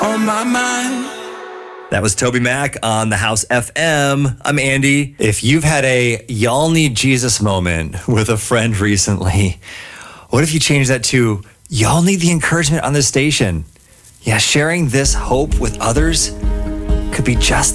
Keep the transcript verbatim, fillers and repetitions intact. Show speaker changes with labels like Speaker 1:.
Speaker 1: on my mind.
Speaker 2: That was Toby Mac on the House F M. I'm Andy. If you've had a y'all need Jesus moment with a friend recently, what if you change that to y'all need the encouragement on this station? Yeah, sharing this hope with others could be just